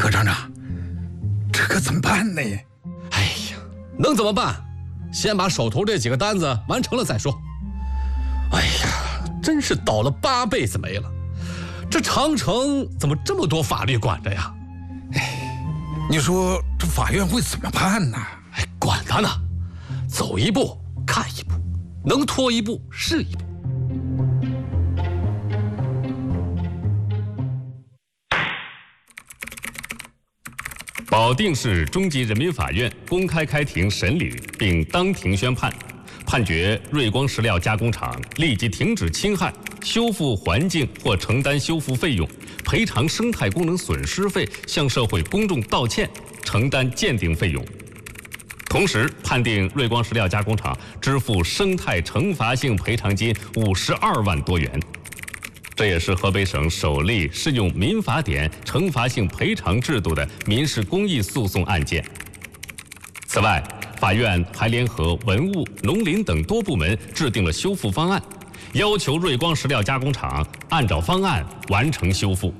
葛厂长，这可怎么办呢？ 哎呀，能怎么办？先把手头这几个单子完成了再说。哎呀，真是倒了8辈子霉了。这长城怎么这么多法律管着呀？ 你说这法院会怎么判呢？ 哎，管他呢，走一步看一步，能拖一步是一步。 保定市中级人民法院公开开庭审理并当庭宣判，判决瑞光石料加工厂立即停止侵害、修复环境或承担修复费用，赔偿生态功能损失费，向社会公众道歉，承担鉴定费用。同时判定瑞光石料加工厂支付生态惩罚性赔偿金52万多元。这也是河北省首例适用民法典惩罚性赔偿制度的民事公益诉讼案件。此外，法院还联合文物、农林等多部门制定了修复方案，要求瑞光石料加工厂按照方案完成修复。